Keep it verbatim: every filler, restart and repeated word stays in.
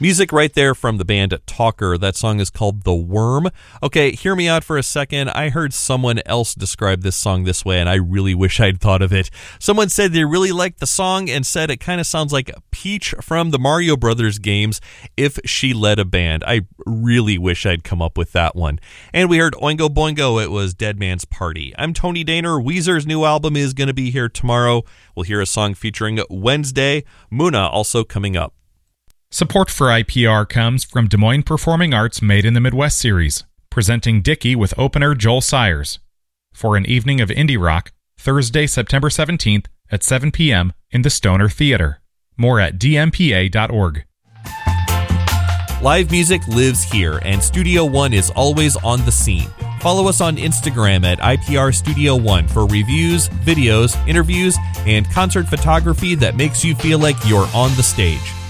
Music right there from the band Talker. That song is called The Worm. Okay, hear me out for a second. I heard someone else describe this song this way, and I really wish I'd thought of it. Someone said they really liked the song and said it kind of sounds like Peach from the Mario Brothers games if she led a band. I really wish I'd come up with that one. And we heard Oingo Boingo. It was Dead Man's Party. I'm Tony Daner. Weezer's new album is going to be here tomorrow. We'll hear a song featuring Wednesday. Muna also coming up. Support for I P R comes from Des Moines Performing Arts Made in the Midwest series, presenting Dickie with opener Joel Sayers for an evening of indie rock, Thursday, September seventeenth at seven p.m. in the Stoner Theater. More at d m p a dot org. Live music lives here, and Studio One is always on the scene. Follow us on Instagram at I P R Studio One for reviews, videos, interviews, and concert photography that makes you feel like you're on the stage.